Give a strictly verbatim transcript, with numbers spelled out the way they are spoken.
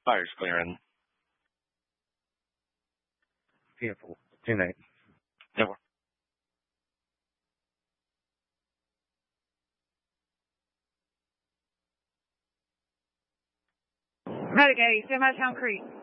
Fire's clearing. Beautiful. ten eight. Never. Medic eight, stand by Town Creek.